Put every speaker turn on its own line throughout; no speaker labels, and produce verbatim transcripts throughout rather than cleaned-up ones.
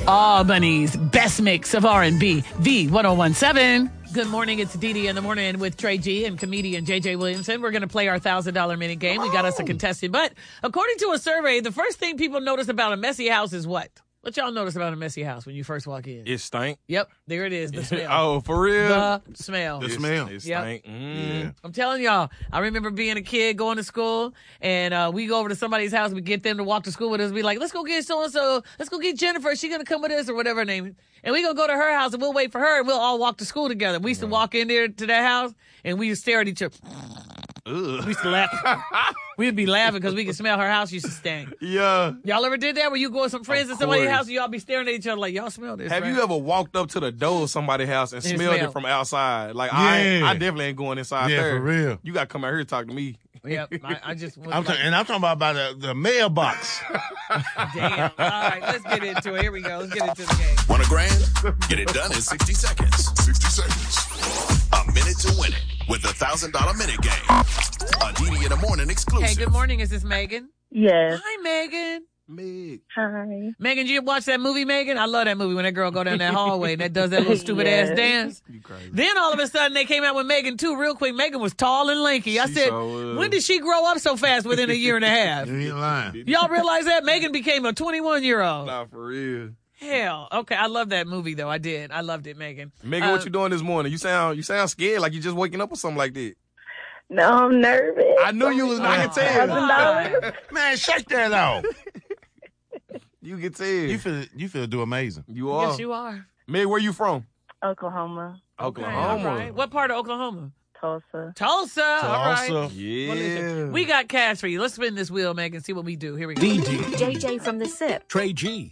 Albany's best mix of R and B, V ten seventeen. Good morning, it's Dee Dee in the morning with Trey G and comedian J J Williamson. We're going to play our one thousand dollars minute game. We got us a contestant. But according to a survey, the first thing people notice about a messy house is what? What y'all notice about a messy house when you first walk in?
It stink.
Yep, there it is, the smell.
Oh, for real?
The smell.
The smell.
It
Yep.
stink. Mm.
Yeah.
I'm telling y'all, I remember being a kid going to school, and uh, we go over to somebody's house, we get them to walk to school with us, be like, let's go get so-and-so, let's go get Jennifer, she gonna come with us, or whatever her name is. And we gonna go to her house, and we'll wait for her, and we'll all walk to school together. We used to walk in there to that house, and we used to stare at each other.
Ugh.
We used to laugh. We'd be laughing because we could smell her house used to stink.
Yeah.
Y'all ever did that where you go with some friends
Of
to somebody's
course.
house and y'all be staring at each other like, y'all smell this,
Have
right?
you ever walked up to the door of somebody's house and
And
smelled
smell.
it from outside? Like, I, ain't-
Yeah.
I definitely ain't going inside
Yeah,
there.
for real.
You got to come out here and talk to me.
Yep, I, I just was
I'm
like,
ta- and I'm talking about, about the, the mailbox.
damn. All right, let's get into it. Here we go. Let's get into the game.
Want a grand? Get it done in sixty seconds. sixty seconds. A minute to win it with the one thousand dollars minute game. A D D in the morning exclusive.
Hey, good morning. Is this Megan?
Yes.
Hi, Megan.
Meg.
Hi.
Megan, did you watch that movie, Megan? I love that movie when that girl go down that hallway and that does that little stupid
Yes.
ass dance.
You crazy.
Then all of a sudden they came out with Megan too real quick. Megan was tall and lanky. I
She
said,
so was.
when did she grow up so fast within a year and a half?
You ain't lying.
Y'all realize that? Megan became a twenty-one-year-old.
Nah, for real.
Hell. Okay, I love that movie, though. I did. I loved it, Megan.
Megan,
Uh,
what you doing this morning? You sound you sound scared like you just waking up or something like that.
No, I'm nervous.
I knew you was not
Oh,
going to tell.
God.
Man, shake that off.
You can tell.
You feel you feel do amazing.
You are.
Yes, you are.
Meg, where you from?
Oklahoma,
Okay,
Oklahoma.
all right. What part of Oklahoma?
Tulsa.
Tulsa. All right.
Tulsa.
Yeah.
Well, listen, we got cash for you. Let's spin this wheel, Megan, see what we do. Here we go.
D D,
J J from the SIP.
Trey G,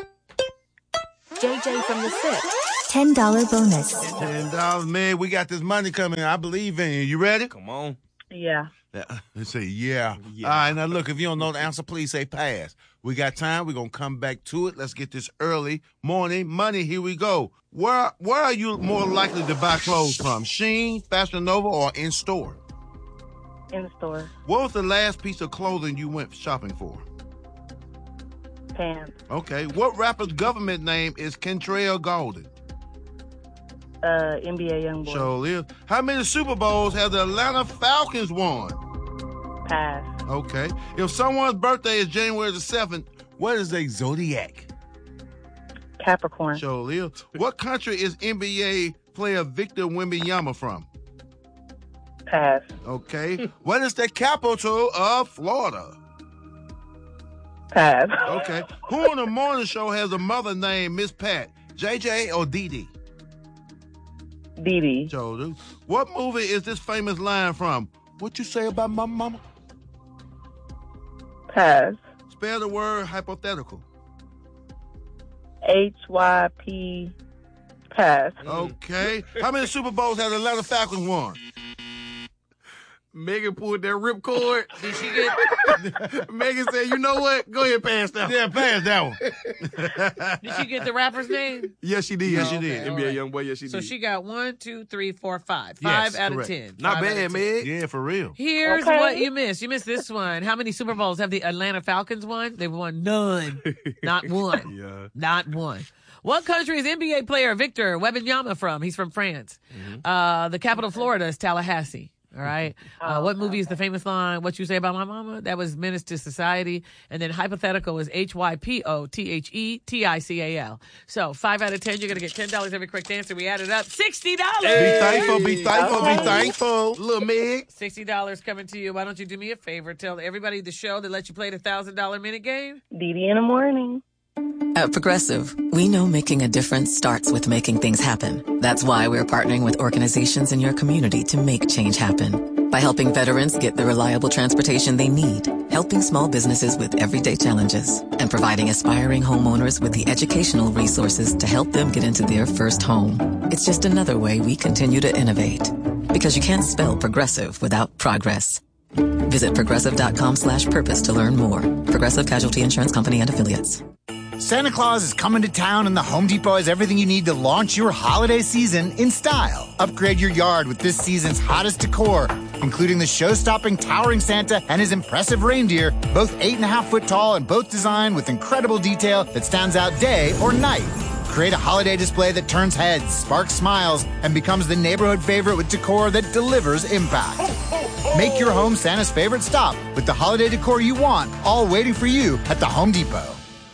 J J from the SIP.
ten dollars bonus.
Ten dollars, man. We got this money coming. I believe in you. You ready?
Come on.
Yeah.
Yeah. Let's say yeah.
Yeah.
All right, now look, if you don't know the answer, please say pass. We got time. We're gonna come back to it. Let's get this early morning money. Here we go. Where where are you more likely to buy clothes from? Shein, Fashion Nova, or in store?
In the store.
What was the last piece of clothing you went shopping for?
Pants.
Okay. What rapper's government name is Kentrell Golden?
Uh, N B A Youngboy.
So live. How many Super Bowls have the Atlanta Falcons won?
Pass.
Okay. If someone's birthday is January the seventh, what is their zodiac?
Capricorn.
So live. What country is N B A player Victor Wembanyama from?
Pass.
Okay. What is the capital of Florida?
Pass.
Okay. Who on the morning show has a mother named Miss Pat? J J or Dee Dee?
Dee Dee.
So, dude, what movie is this famous line from? What you say about my mama?
Pass.
Spell the word hypothetical.
H Y P. Pass.
Okay. How many Super Bowls have the Atlanta Falcons won?
Megan pulled that ripcord.
Did she get
Megan said, you know what? Go ahead and pass that.
Yeah, pass that one.
did she get the rapper's name?
Yes, she did.
Yes, she
Okay,
did.
N B A
all right.
young boy, yes, she
So
did.
she got one, two, three, four, five.
Yes,
Five out
correct.
of ten.
Not
Five out
bad,
of ten.
Meg.
Yeah, for real.
Here's
Okay.
what you missed. You missed this one. How many Super Bowls have the Atlanta Falcons won? They've won none. Not one.
Yeah.
Not one. What country is N B A player Victor Wembanyama from? He's from France. Uh, the capital of Florida is Tallahassee. All right. Uh, what movie is the famous line, what you say about my mama? That was Menace to Society. And then hypothetical is H Y P O T H E T I C A L. So five out of ten, you're going to get ten dollars every correct answer. We added up sixty dollars.
Be thankful, be thankful,
Okay.
be thankful.
Little Meg.
sixty dollars coming to you. Why don't you do me a favor? Tell everybody the show that let you play the one thousand dollars minute game.
Dee Dee in the morning.
At Progressive, we know making a difference starts with making things happen. That's why we're partnering with organizations in your community to make change happen. By helping veterans get the reliable transportation they need, helping small businesses with everyday challenges, and providing aspiring homeowners with the educational resources to help them get into their first home. It's just another way we continue to innovate. Because you can't spell progressive without progress. Visit progressive.com slash purpose to learn more. Progressive Casualty Insurance Company and Affiliates.
Santa Claus is coming to town and the Home Depot has everything you need to launch your holiday season in style. Upgrade your yard with this season's hottest decor including the show-stopping towering Santa and his impressive reindeer, both eight and a half foot tall and both designed with incredible detail that stands out day or night. Create a holiday display that turns heads, sparks smiles, and becomes the neighborhood favorite with decor that delivers impact. Make your home Santa's favorite stop with the holiday decor you want, all waiting for you at the Home Depot.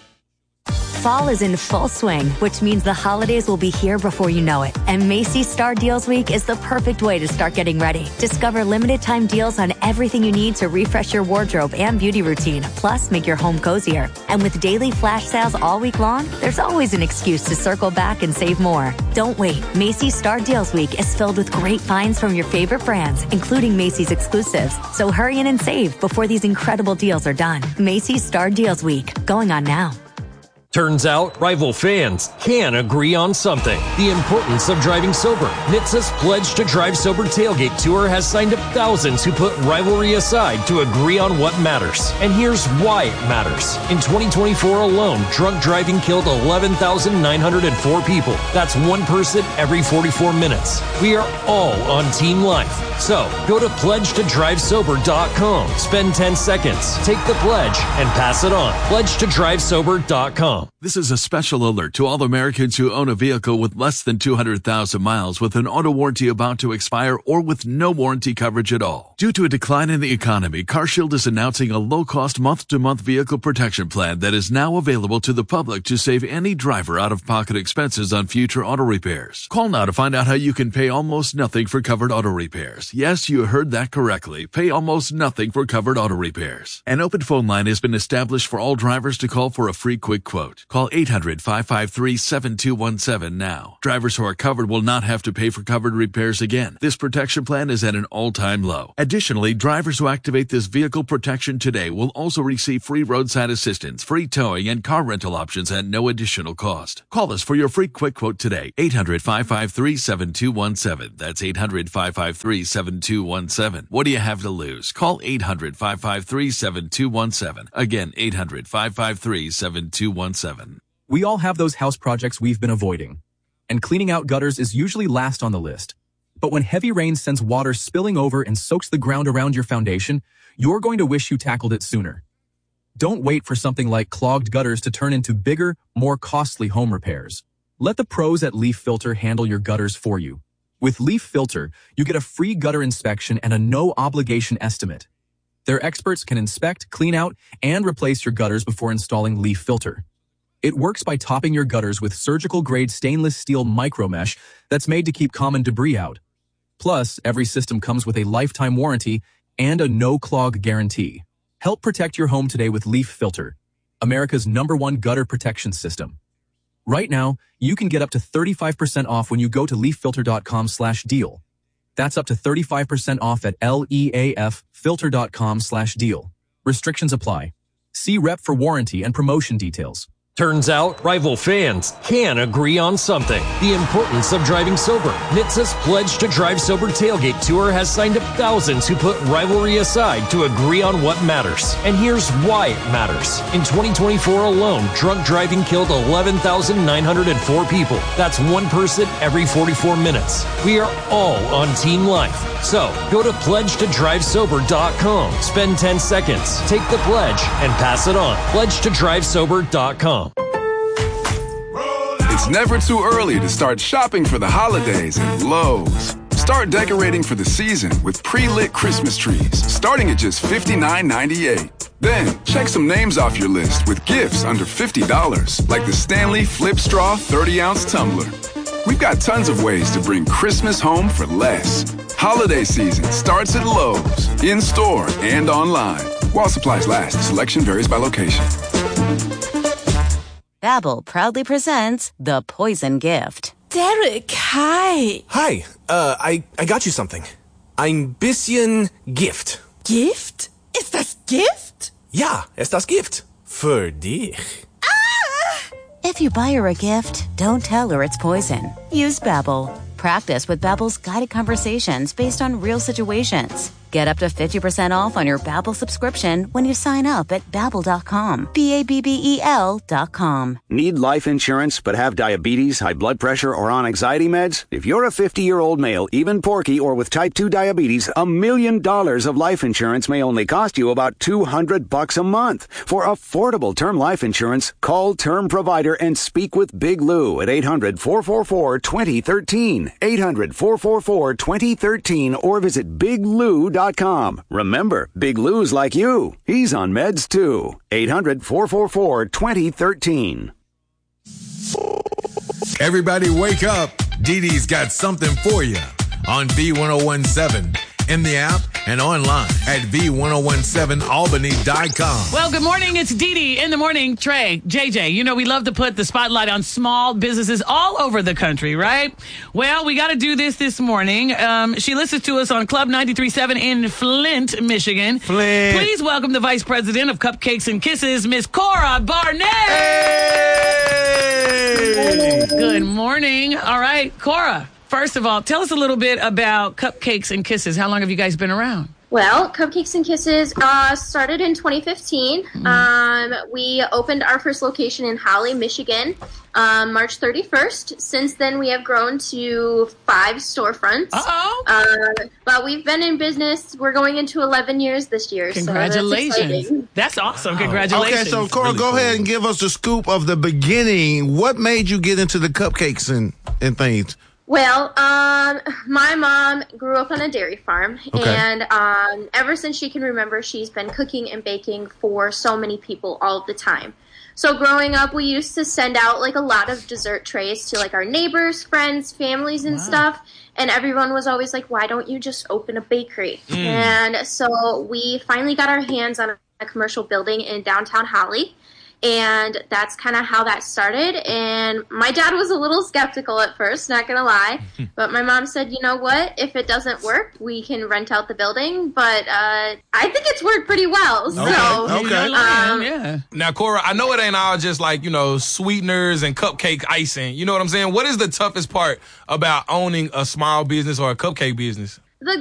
Fall is in full swing, which means the holidays will be here before you know it. And Macy's Star Deals Week is the perfect way to start getting ready. Discover limited time deals on everything you need to refresh your wardrobe and beauty routine, plus make your home cozier. And with daily flash sales all week long, there's always an excuse to circle back and save more. Don't wait. Macy's Star Deals Week is filled with great finds from your favorite brands, including Macy's exclusives. So hurry in and save before these incredible deals are done. Macy's Star Deals Week, going on now.
Turns out, rival fans can agree on something. The importance of driving sober. N H T S A's Pledge to Drive Sober Tailgate Tour has signed up thousands who put rivalry aside to agree on what matters. And here's why it matters. In twenty twenty-four alone, drunk driving killed eleven thousand nine hundred four people. That's one person every forty-four minutes. We are all on Team Life. So, go to pledge to drive sober dot com. Spend ten seconds, take the pledge, and pass it on. pledge to drive sober dot com.
This is a special alert to all Americans who own a vehicle with less than two hundred thousand miles with an auto warranty about to expire or with no warranty coverage at all. Due to a decline in the economy, CarShield is announcing a low-cost month-to-month vehicle protection plan that is now available to the public to save any driver out-of-pocket expenses on future auto repairs. Call now to find out how you can pay almost nothing for covered auto repairs. Yes, you heard that correctly. Pay almost nothing for covered auto repairs. An open phone line has been established for all drivers to call for a free quick quote. Call eight hundred, five five three, seven two one seven now. Drivers who are covered will not have to pay for covered repairs again. This protection plan is at an all-time low. Additionally, drivers who activate this vehicle protection today will also receive free roadside assistance, free towing, and car rental options at no additional cost. Call us for your free quick quote today. eight hundred, five five three, seven two one seven. That's eight hundred, five five three, seven two one seven. What do you have to lose? Call eight hundred, five five three, seven two one seven. Again, eight hundred, five five three, seven two one seven.
We all have those house projects we've been avoiding, and cleaning out gutters is usually last on the list. But when heavy rain sends water spilling over and soaks the ground around your foundation, you're going to wish you tackled it sooner. Don't wait for something like clogged gutters to turn into bigger, more costly home repairs. Let the pros at Leaf Filter handle your gutters for you. With Leaf Filter, you get a free gutter inspection and a no-obligation estimate. Their experts can inspect, clean out, and replace your gutters before installing Leaf Filter. It works by topping your gutters with surgical-grade stainless steel micromesh that's made to keep common debris out. Plus, every system comes with a lifetime warranty and a no-clog guarantee. Help protect your home today with Leaf Filter, America's number one gutter protection system. Right now, you can get up to thirty-five percent off when you go to leaf filter dot com slash deal. That's up to thirty-five percent off at leaf filter dot com slash deal. Restrictions apply. See rep for warranty and promotion details.
Turns out, rival fans can agree on something. The importance of driving sober. N H T S A's Pledge to Drive Sober Tailgate Tour has signed up thousands who put rivalry aside to agree on what matters. And here's why it matters. In twenty twenty-four alone, drunk driving killed eleven thousand nine hundred four people. That's one person every forty-four minutes. We are all on Team Life. So, go to pledge to drive sober dot com. Spend ten seconds, take the pledge, and pass it on. pledge to drive sober dot com.
It's never too early to start shopping for the holidays at Lowe's. Start decorating for the season with pre-lit Christmas trees, starting at just fifty-nine ninety-eight. Then, check some names off your list with gifts under fifty dollars, like the Stanley Flip Straw thirty ounce tumbler. We've got tons of ways to bring Christmas home for less. Holiday season starts at Lowe's, in-store and online. While supplies last, selection varies by location.
Babbel proudly presents The Poison Gift.
Derek, hi.
Hi, uh, I, I got you something. Ein bisschen Gift.
Gift? Ist das Gift?
Ja, ist das Gift. Für dich.
Ah! If you buy her a gift, don't tell her it's poison. Use Babbel. Practice with Babbel's guided conversations based on real situations. Get up to fifty percent off on your Babbel subscription when you sign up at babbel dot com. B A B B E L dot com.
Need life insurance but have diabetes, high blood pressure, or on anxiety meds? If you're a fifty-year-old male, even porky, or with type two diabetes, a million dollars of life insurance may only cost you about two hundred bucks a month. For affordable term life insurance, call Term Provider and speak with Big Lou at eight hundred, four four four, two zero one three. eight hundred, four four four, two zero one three or visit big lou dot com. Remember, Big Lou's like you. He's on meds too. eight hundred, four four four, two zero one three.
Everybody wake up. Dee Dee's got something for you on V ten seventeen, in the app and online at V ten seventeen albany dot com.
Well, good morning. It's Dee Dee in the morning. Trey, J J, you know we love to put the spotlight on small businesses all over the country, right? Well, we got to do this this morning. Um, she listens to us on Club ninety-three point seven in Flint, Michigan.
Flint.
Please welcome the Vice President of Cupcakes and Kisses, Miss Cora Barnett.
Hey!
Good morning. All right, Cora. First of all, tell us a little bit about Cupcakes and Kisses. How long have you guys been around?
Well, Cupcakes and Kisses uh, started in twenty fifteen. Mm. Um, we opened our first location in Holly, Michigan, um, March thirty-first. Since then, we have grown to five storefronts.
Uh-oh.
Uh, but we've been in business. We're going into eleven years this year.
Congratulations.
So that's exciting.
That's awesome. Congratulations.
Okay, so Cora,
Really
go
cool.
ahead and give us the scoop of the beginning. What made you get into the cupcakes and, and things?
Well, um, my mom grew up on a dairy farm,
Okay.
and um, ever since she can remember, she's been cooking and baking for so many people all the time. So growing up, we used to send out like a lot of dessert trays to like our neighbors, friends, families, and
Wow.
stuff. And everyone was always like, "Why don't you just open a bakery?"
Mm.
And so we finally got our hands on a commercial building in downtown Holly. And that's kind of how that started. And my dad was a little skeptical at first, not going to lie. But my mom said, you know what? If it doesn't work, we can rent out the building. But uh, I think it's worked pretty well. So,
Okay.
um,
yeah.
Now, Cora, I know it ain't all just like, you know, sweeteners and cupcake icing. You know what I'm saying? What is the toughest part about owning a small business or a cupcake business?